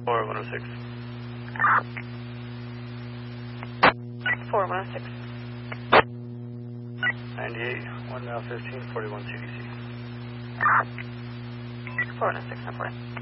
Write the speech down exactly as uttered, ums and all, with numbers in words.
four one oh six. four one oh six. ninety-eight, one now fifteen, forty-one C D C. four one oh six, no four.